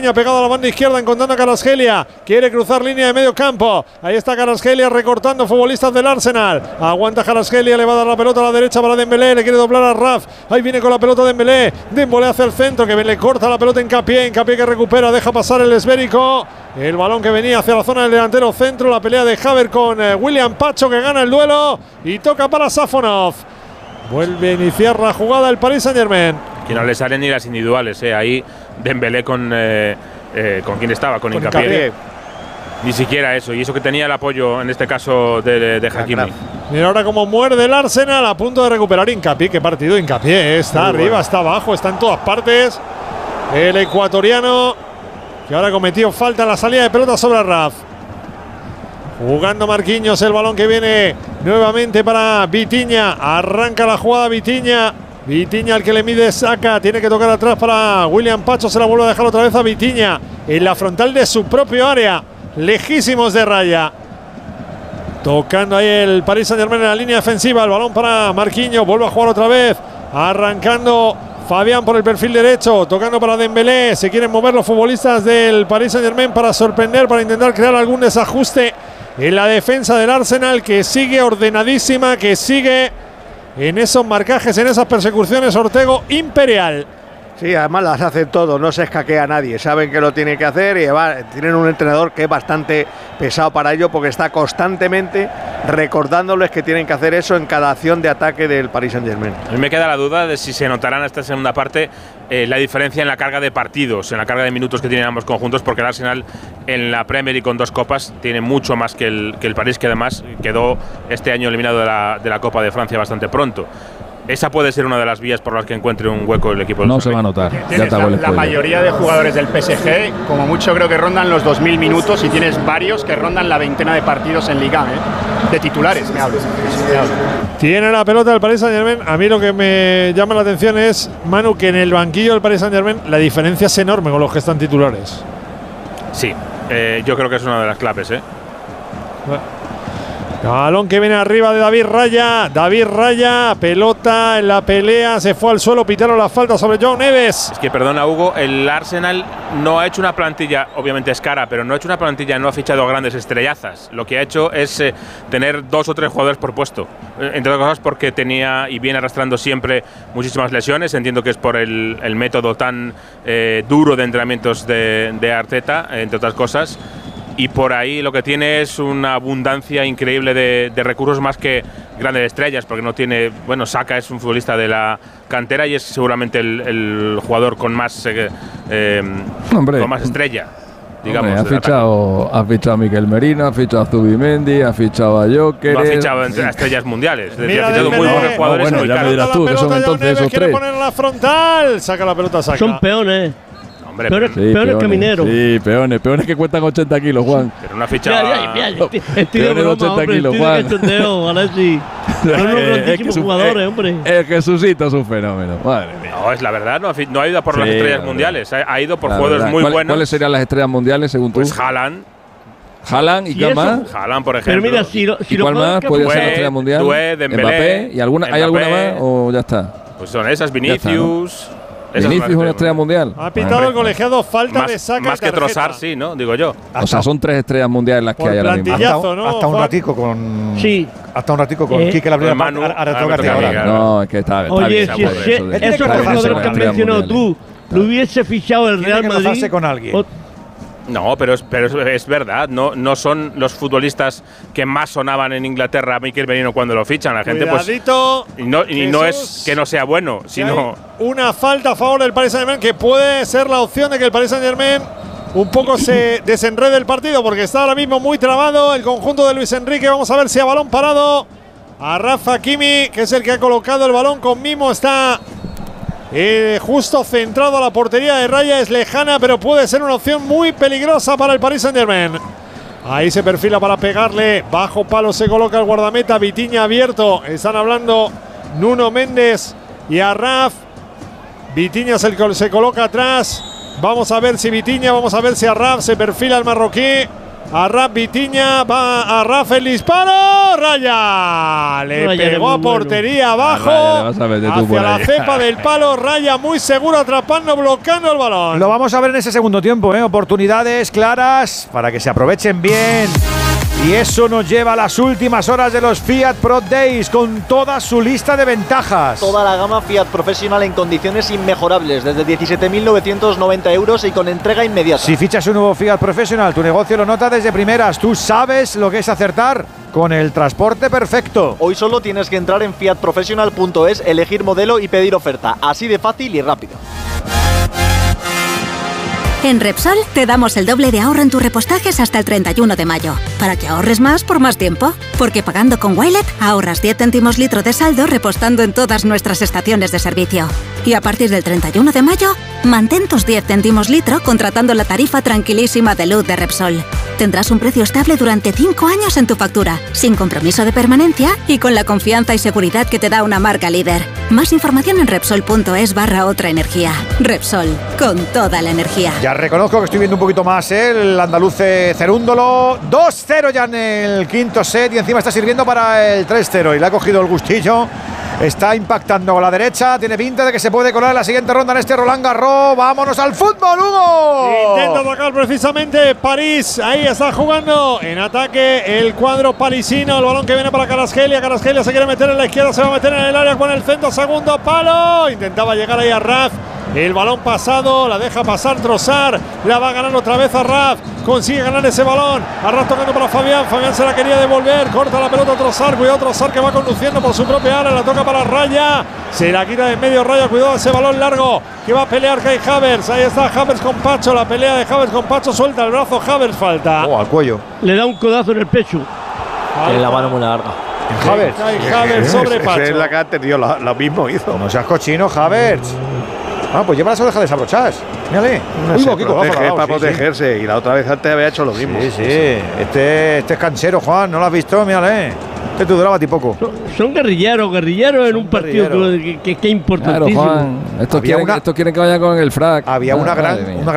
Vitiña pegado a la banda izquierda encontrando a Kvaratskhelia. Quiere cruzar línea de medio campo. Ahí está Kvaratskhelia recortando futbolistas del Arsenal. Aguanta Kvaratskhelia, le va a dar la pelota a la derecha para Dembélé. Le quiere doblar a Raf. Ahí viene con la pelota Dembélé. Dembélé hacia el centro, que le corta la pelota Hincapié. Hincapié que recupera, deja pasar el esférico. El balón que venía hacia la zona del delantero centro. La pelea de Havertz con William Pacho, que gana el duelo. Y toca para Safonov. Vuelve a iniciar la jugada el Paris Saint-Germain. Que no le salen ni las individuales, ahí Dembélé con quién estaba, con Hincapié. Ni siquiera eso, y eso que tenía el apoyo en este caso de Hakimi. Mira ahora cómo muerde el Arsenal, a punto de recuperar Hincapié. Qué partido Hincapié, está muy arriba, está abajo, está en todas partes. El ecuatoriano, que ahora ha cometido falta en la salida de pelota sobre Raf. Jugando Marquinhos, el balón que viene nuevamente para Vitiña. Arranca la jugada Vitiña. Vitiña al que le mide saca, tiene que tocar atrás para William Pacho, se la vuelve a dejar otra vez a Vitiña en la frontal de su propio área, lejísimos de raya. Tocando ahí el Paris Saint-Germain en la línea defensiva, el balón para Marquinhos, vuelve a jugar otra vez, arrancando Fabián por el perfil derecho, tocando para Dembélé, se quieren mover los futbolistas del Paris Saint-Germain para sorprender, para intentar crear algún desajuste en la defensa del Arsenal, que sigue ordenadísima, que sigue en esos marcajes, en esas persecuciones. Ortego imperial. Sí, además las hace todo, no se escaquea a nadie, saben que lo tiene que hacer y tienen un entrenador que es bastante pesado para ello, porque está constantemente recordándoles que tienen que hacer eso en cada acción de ataque del Paris Saint-Germain. A mí me queda la duda de si se notará en esta segunda parte la diferencia en la carga de partidos, en la carga de minutos que tienen ambos conjuntos, porque el Arsenal en la Premier y con 2 copas tiene mucho más que el París, que además quedó este año eliminado de la Copa de Francia bastante pronto. Esa puede ser una de las vías por las que encuentre un hueco el equipo. No se va a notar. La mayoría de jugadores del PSG, como mucho creo que rondan los 2000 minutos, y tienes varios que rondan la veintena de partidos en Liga, de titulares, me hablo. Tiene la pelota el Paris Saint-Germain. A mí lo que me llama la atención es, Manu, que en el banquillo del Paris Saint-Germain la diferencia es enorme con los que están titulares. Sí, yo creo que es una de las claves, Balón que viene arriba de David Raya. David Raya, pelota en la pelea, se fue al suelo, pitaron la falta sobre Joao Neves. Es que, perdona Hugo, el Arsenal no ha hecho una plantilla, obviamente es cara, pero no ha hecho una plantilla, no ha fichado grandes estrellazas. Lo que ha hecho es tener 2 o 3 jugadores por puesto. Entre otras cosas porque tenía y viene arrastrando siempre muchísimas lesiones. Entiendo que es por el método tan duro de entrenamientos de Arteta, entre otras cosas. Y por ahí lo que tiene es una abundancia increíble de recursos, más que grandes estrellas, porque no tiene, bueno, Saka es un futbolista de la cantera y es seguramente el jugador con más estrella, digamos. Hombre, ha fichado a Mikel Merino, ha fichado a Zubimendi, ha fichado a Joker. No ha fichado a estrellas mundiales, ha fichado muy buenos jugadores. Bueno, ya me dirás tú, que son entonces esos 3. Poner la frontal, saca la pelota, Saka. Son peones. Hombre, peones camineros. Sí, peones que cuentan 80 kilos, Juan. Pero una ficha. Estoy de broma, 80 hombre, kilos, Juan. Son unos grandísimos jugadores, hombre. El Jesucito es un fenómeno. Madre mía. No, es la verdad, no ha ido por las estrellas mundiales, ha ido por jugadores muy buenos. ¿Cuáles serían las estrellas mundiales según tú? Pues Haaland. Haaland y ¿qué más? Haaland, por ejemplo. Pero mira, si ¿cuál más podría ser la estrella mundial? Dembélé, Mbappé. ¿Y hay alguna más o ya está? Pues son esas, Vinicius. Vinicius es una estrella mundial. Ha pitado el colegiado falta de Saka. Más que Trossard, sí, ¿no? Digo yo. O sea, son 3 estrellas mundiales las que hay ahora mismo. Hasta un ratico con. Sí. Hasta un ratico con Quique la primera parte. No, es que está. Oye, si esos jugadores que has mencionado tú lo hubiese fichado el Real Madrid. Con alguien. No, pero es verdad, no son los futbolistas que más sonaban en Inglaterra a Mikel Merino cuando lo fichan. La gente, cuidadito, pues. Y no es que no sea bueno, sino. Una falta a favor del Paris Saint-Germain, que puede ser la opción de que el Paris Saint-Germain un poco se desenrede el partido, porque está ahora mismo muy trabado el conjunto de Luis Enrique. Vamos a ver si a balón parado a Rafa Hakimi, que es el que ha colocado el balón con mimo, está. Justo centrado a la portería de Raya, es lejana, pero puede ser una opción muy peligrosa para el Paris Saint-Germain. Ahí se perfila para pegarle, bajo palo se coloca el guardameta, Vitiña abierto, están hablando Nuno Méndez y Arraf. Vitiña se coloca atrás, vamos a ver si Vitiña, vamos a ver si Arraf, se perfila el marroquí. a Raf Vitinha, va a Raf el disparo, Raya. Le pegó a portería abajo, hacia la cepa del palo, Raya muy seguro, atrapando, bloqueando el balón. Lo vamos a ver en ese segundo tiempo, oportunidades claras para que se aprovechen bien. Y eso nos lleva a las últimas horas de los Fiat Pro Days con toda su lista de ventajas. Toda la gama Fiat Professional en condiciones inmejorables, desde 17.990 euros y con entrega inmediata. Si fichas un nuevo Fiat Professional, tu negocio lo nota desde primeras. Tú sabes lo que es acertar con el transporte perfecto. Hoy solo tienes que entrar en fiatprofessional.es, elegir modelo y pedir oferta. Así de fácil y rápido. En Repsol te damos el doble de ahorro en tus repostajes hasta el 31 de mayo, para que ahorres más por más tiempo. Porque pagando con Wilet ahorras 10 céntimos litro de saldo repostando en todas nuestras estaciones de servicio. Y a partir del 31 de mayo, mantén tus 10 céntimos litro contratando la tarifa tranquilísima de luz de Repsol. Tendrás un precio estable durante 5 años en tu factura, sin compromiso de permanencia y con la confianza y seguridad que te da una marca líder. Más información en Repsol.es/otra energía. Repsol, con toda la energía. Ya reconozco que estoy viendo un poquito más el andaluz Cerúndolo. 2-0 ya en el quinto set y encima está sirviendo para el 3-0 y le ha cogido el gustillo. Está impactando con la derecha, tiene pinta de que se puede colar en la siguiente ronda en este Roland Garros. ¡Vámonos al fútbol, Hugo! Intenta atacar precisamente París, ahí está jugando en ataque el cuadro parisino, el balón que viene para Kvaratskhelia, Kvaratskhelia se quiere meter en la izquierda, se va a meter en el área con el centro, segundo palo, intentaba llegar ahí a Raf. El balón pasado, la deja pasar Trossard, la va a ganar otra vez a Raf, consigue ganar ese balón, a Raf tocando para Fabián, Fabián se la quería devolver, corta la pelota Trossard, cuidado Trossard que va conduciendo por su propia área, la toca para Raya, se la quita de en medio Raya, cuidado ese balón largo, que va a pelear Kai Havertz, ahí está Havertz con Pacho, la pelea de Havertz con Pacho, suelta el brazo, Havertz falta. Al cuello. Le da un codazo en el pecho. Tiene la mano muy larga. Havertz. Havertz sobre Pacho. Es la que ha tenido, lo mismo hizo. No seas cochino, Havertz. Pues lleva las orejas desabrochadas. Mírale. Se protege para protegerse. Y la otra vez antes había hecho lo mismo. Sí. Este es canchero, Juan. ¿No lo has visto? Mírale. Este te duraba a ti poco. Son guerrilleros en un partido que importantísimo. Claro, Juan. Estos quieren que vaya con el frac. Había una gran